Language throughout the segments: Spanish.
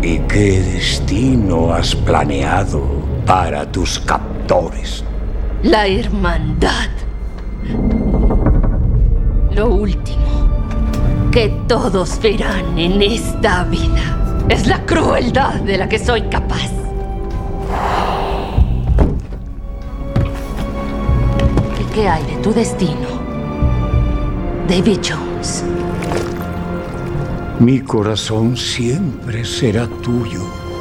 ¿Y qué destino has planeado para tus captores? La hermandad. Lo último que todos verán en esta vida es la crueldad de la que soy capaz. ¿Y qué hay de tu destino, David Jones? Mi corazón siempre será tuyo.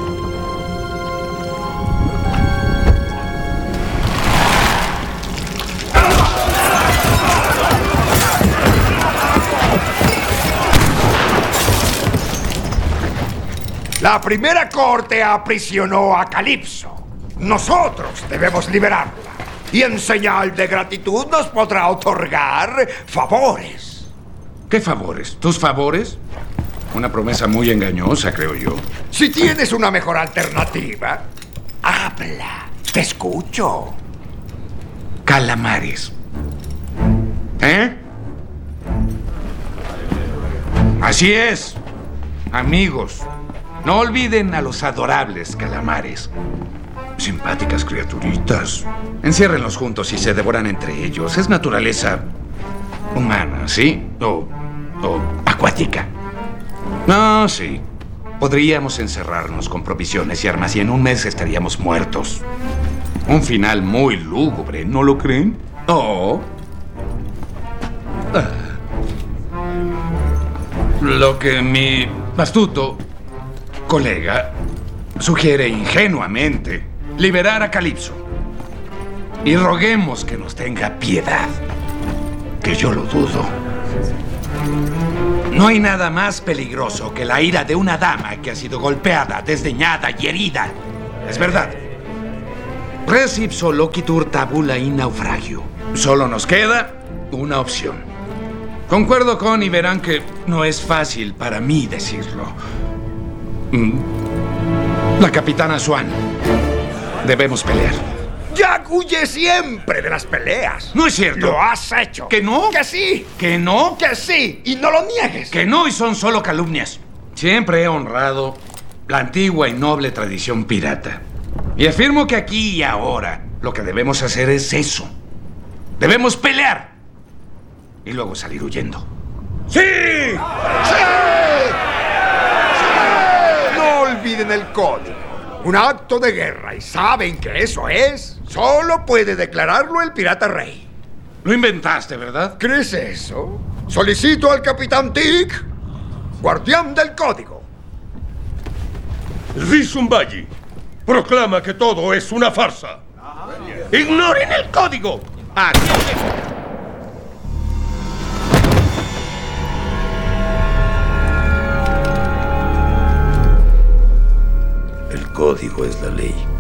La primera corte aprisionó a Calypso. Nosotros debemos liberarla. Y en señal de gratitud nos podrá otorgar favores. ¿Qué favores? ¿Tus favores? Una promesa muy engañosa, creo yo. Si tienes una mejor alternativa, habla. Te escucho. Calamares. ¿Eh? Así es. Amigos, no olviden a los adorables calamares. Simpáticas criaturitas. Enciérrenlos juntos y se devoran entre ellos. Es naturaleza humana, ¿sí? O acuática. No, sí. Podríamos encerrarnos con provisiones y armas y en un mes estaríamos muertos. Un final muy lúgubre, ¿no lo creen? Oh. Lo que mi astuto colega sugiere ingenuamente: liberar a Calypso. Y roguemos que nos tenga piedad. Que yo lo dudo. No hay nada más peligroso que la ira de una dama que ha sido golpeada, desdeñada y herida. Es verdad. Res ipso loquitur tabula in naufragio. Solo nos queda una opción. Concuerdo con y verán que no es fácil para mí decirlo. La capitana Swan. Debemos pelear. Jack huye siempre de las peleas. No es cierto. Lo has hecho. ¿Que no? Que sí. ¿Que no? Que sí. Y no lo niegues. Que no, y son solo calumnias. Siempre he honrado la antigua y noble tradición pirata. Y afirmo que aquí y ahora lo que debemos hacer es eso. Debemos pelear. Y luego salir huyendo. ¡Sí! ¡Sí! ¡Sí! No olviden el código. Un acto de guerra. ¿Y saben que eso es? Solo puede declararlo el pirata rey. Lo inventaste, ¿verdad? ¿Crees eso? Solicito al capitán Tick, guardián del código. Rizumbayi proclama que todo es una farsa. ¡Ignoren el código! El código es la ley.